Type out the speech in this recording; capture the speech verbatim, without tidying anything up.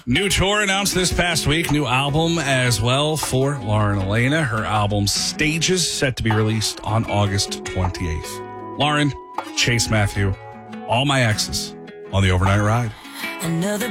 New tour announced this past week. New album as well for Lauren Elena. Her album Stages set to be released on August twenty-eighth. Lauren, Chase Matthew, All My Exes on the Overnight Ride. Another